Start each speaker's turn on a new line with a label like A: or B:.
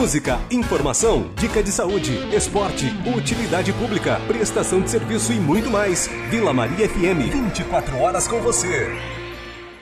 A: Música, informação, dica de saúde, esporte, utilidade pública, prestação de serviço e muito mais. Vila Maria FM, 24 horas com você.